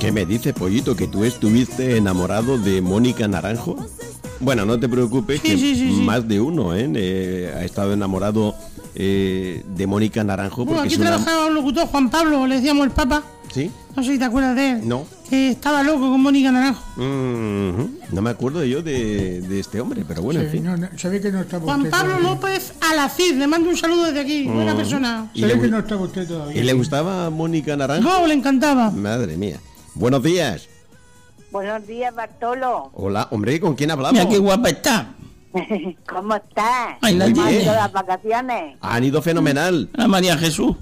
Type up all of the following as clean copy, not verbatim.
¿Qué me dices, Pollito? ¿Que tú estuviste enamorado de Mónica Naranjo? Bueno, no te preocupes, Sí. más de uno ha estado enamorado de Mónica Naranjo. Bueno, Porque aquí es una... trabajaba un locutor, Juan Pablo, le decíamos el Papa. ¿Sí? No sé si te acuerdas de él. No. Que estaba loco con Mónica Naranjo. No me acuerdo yo de este hombre, pero bueno, en fin. No, se ve que no estaba Juan usted Pablo todavía. López Alacid, le mando un saludo desde aquí. Buena persona. ¿Y Se le ve que gu- no estaba usted todavía. ¿Y le gustaba Mónica Naranjo? No, le encantaba. Madre mía. Buenos días. Buenos días, Bartolo. Hola, hombre, ¿con quién hablamos? Mira qué guapa está. ¿Cómo estás? Ay, la ¿Cómo han tiene. ido las vacaciones? Han ido fenomenal. La María Jesús.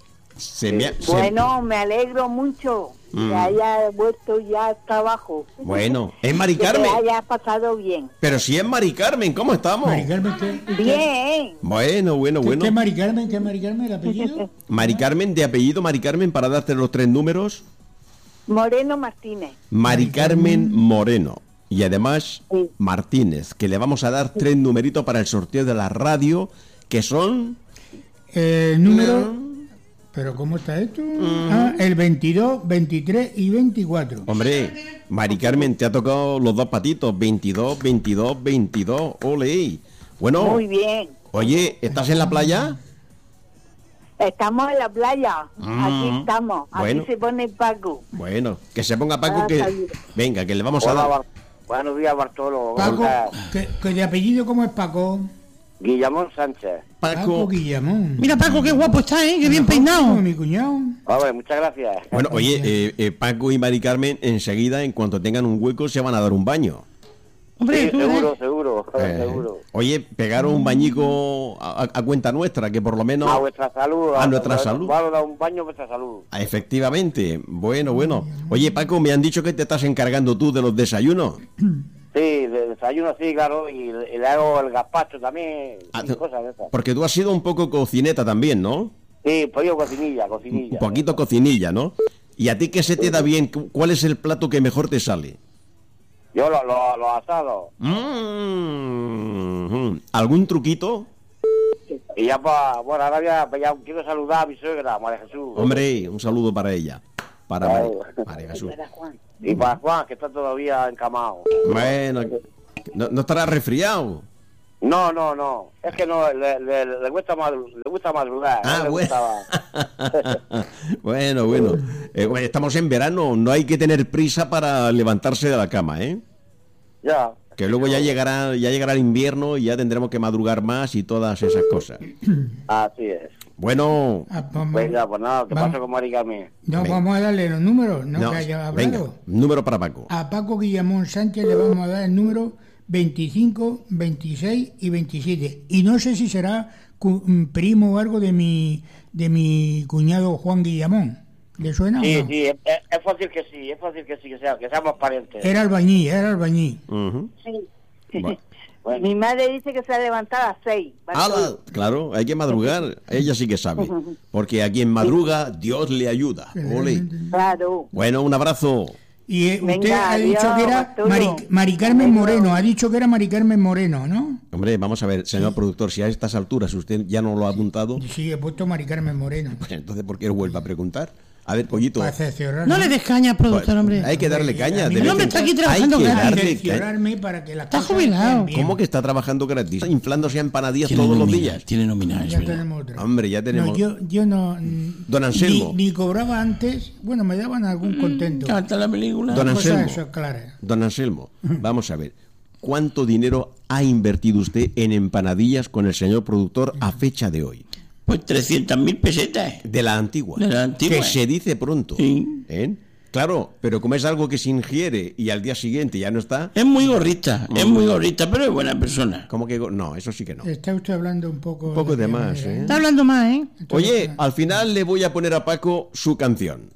Bueno, me alegro mucho que hayas vuelto ya al trabajo. Bueno, es Mari Que te Carmen. hayas pasado bien. Pero si es Mari Carmen, ¿cómo estamos? Mari Carmen, Bien. Bueno, ¿Qué Mari Carmen? ¿Qué Mari Carmen el apellido? Mari Carmen, de apellido Mari Carmen, para darte los 3 números. Moreno Martínez. Mari Carmen Moreno. Y además, Sí. Martínez, que le vamos a dar 3 numeritos para el sorteo de la radio, que son... Número... ¿Pero cómo está esto? El 22, 23 y 24. Hombre, Mari Carmen, te ha tocado los 2 patitos. 22, 22, 22. Ole. Bueno, Muy bien. oye, ¿estás en la playa? Estamos en la playa. Aquí estamos. Aquí Bueno. se pone Paco. Bueno, que se ponga Paco, Ah, que... saludos. Venga, que le vamos a Hola, dar... buenos días, Bartolo. Paco, Hola. que de apellido ¿cómo es Paco? Guillamón Sánchez. Paco Guillamón. Mira, Paco, qué guapo está, ¿eh? Qué bien Como peinado. mi cuñado. Vale, muchas gracias. Bueno, oye, Paco y Mari Carmen, enseguida, en cuanto tengan un hueco, se van a dar un baño. Hombre, Sí, tú, seguro, seguro. Oye, pegaron un bañico a cuenta nuestra, que por lo menos... A vuestra salud. A nuestra salud. Vamos a dar un baño a vuestra salud. Efectivamente. Bueno. Oye, Paco, me han dicho que te estás encargando tú de los desayunos. Sí, de desayuno sí, claro, y le hago el gazpacho también, y tú- cosas de esas. Porque tú has sido un poco cocineta también, ¿no? Sí, pues yo cocinilla. Un poquito cocinilla, ¿no? ¿Y a ti qué se te da bien? ¿Cuál es el plato que mejor te sale? Yo los asados. ¿Algún truquito? Y ya, pues, bueno, ahora ya quiero saludar a mi suegra, María Jesús. Hombre, un saludo para ella. Para Claro. María Jesús. Y para Juan, que está todavía encamado. Bueno, no estará resfriado. No. Es que no, le gusta madrugar. Ah, no le bueno. gustaba. Bueno. Estamos en verano, no hay que tener prisa para levantarse de la cama, ¿eh? Ya. Que luego ya llegará el invierno y ya tendremos que madrugar más y todas esas cosas. Así es. Bueno, Venga, pues nada, ¿qué Vamos. pasa con Mari Carmen? No, Venga. vamos a darle los números, no, no, que haya venga, hablado. número para Paco. A Paco Guillamón Sánchez le vamos a dar el número 25, 26 y 27. Y no sé si será primo o algo de mi cuñado Juan Guillamón. ¿Le suena Sí, o no? sí, es fácil que sí, que seamos parientes. Era albañil. Ujú. Sí. Bueno. Mi madre dice que se ha levantado a las 6. ¡Hala! Claro, hay que madrugar. Ella sí que sabe. Porque a quien madruga, Dios le ayuda. Ole. Claro. Bueno, un abrazo. Y usted Venga, ha dicho adiós, que era Arturo. Mari Carmen Adiós. Moreno, ha dicho que era Mari Carmen Moreno, ¿no? Hombre, vamos a ver, señor productor, si a estas alturas usted ya no lo ha apuntado, Sí, he puesto Mari Carmen Moreno. pues entonces ¿por qué vuelve a preguntar? A ver, Pollito, Para cerciorarme. no le des caña al productor, hombre. hay que darle caña. A mí de el vez hombre en está aquí cuando. trabajando Hay que gratis. darle caña. Cerciorarme para que las Está cosas jubilado. estén bien. ¿Cómo que está trabajando gratis? Inflándose a empanadillas Tiene todos los nómina, días. Tiene nómina, es Ya verdad. tenemos otra. Hombre, ya tenemos... No, yo no. Don Anselmo. Ni cobraba antes, bueno, me daban algún contento. Hasta la película. Don Cosas Anselmo. eso, claras. Don Anselmo, vamos a ver. ¿Cuánto dinero ha invertido usted en empanadillas con el señor productor a fecha de hoy? Pues 300.000 pesetas. De la antigua. De la antigua. Que se dice pronto. Sí. ¿Eh? Claro, pero como es algo que se ingiere y al día siguiente ya no está, Es muy gorrista, pero es buena persona. ¿cómo que...? No, eso sí que no. Está usted hablando un poco... Un poco de qué más, manera, ¿eh? Está hablando más, ¿eh? Oye, al final le voy a poner a Paco su canción.